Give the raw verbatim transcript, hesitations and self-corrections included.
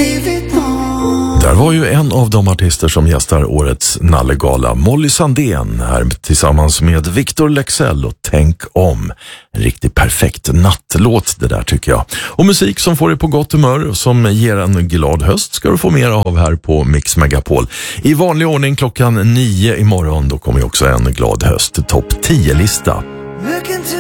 blivit någon. Där var ju en av de artister som gästar årets Nallegala, Molly Sandén, här tillsammans med Victor Lexell och Tänk om. En riktigt perfekt nattlåt det där tycker jag. Och musik som får dig på gott humör och som ger en glad höst ska du få mer av här på Mix Megapol. I vanlig ordning klockan nio imorgon, då kommer ju också en glad höst topp tio-lista.